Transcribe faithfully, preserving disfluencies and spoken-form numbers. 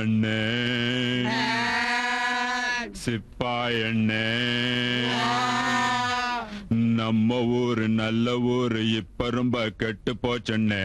கண்ணு சிப்பாயண்ணே நம்ம ஊரு நல்ல ஊரு இப்ப ரொம்ப கெட்டு போச்சண்ணே